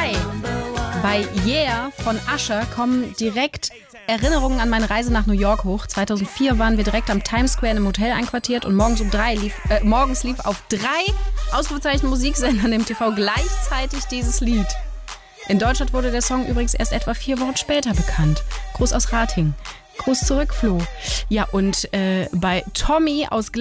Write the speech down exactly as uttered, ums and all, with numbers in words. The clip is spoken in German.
drei. Bei Yeah von Usher kommen direkt Erinnerungen an meine Reise nach New York hoch. zweitausendvier waren wir direkt am Times Square in einem Hotel einquartiert und morgens um drei lief, äh, morgens lief auf drei ausgezeichneten Musiksendern im T V gleichzeitig dieses Lied. In Deutschland wurde der Song übrigens erst etwa vier Wochen später bekannt. Gruß aus Ratingen. Gruß zurück, Flo. Ja, und äh, bei Tommy aus